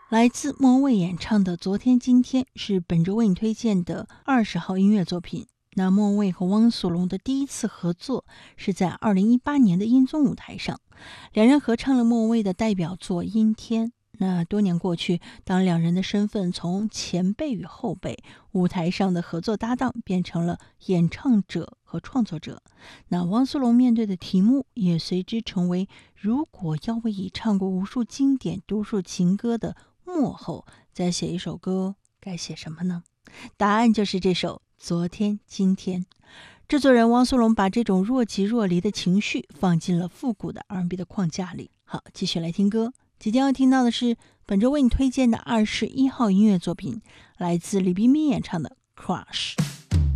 来自莫文蔚演唱的《昨天今天》是本周为你推荐的20号音乐作品。那莫文蔚和汪苏泷的第一次合作是在2018年的音综舞台上，两人合唱了莫文蔚的代表作《阴天》。那多年过去，当两人的身份从前辈与后辈，舞台上的合作搭档变成了演唱者和创作者，那汪苏泷面对的题目也随之成为如果要为已唱过无数经典独数情歌的幕后再写一首歌，该写什么呢？答案就是这首《昨天今天》。制作人汪苏泷把这种若即若离的情绪放进了复古的 R&B 的框架里。好，继续来听歌。即将要听到的是本周为你推荐的21号音乐作品，来自李冰冰演唱的《Crush》。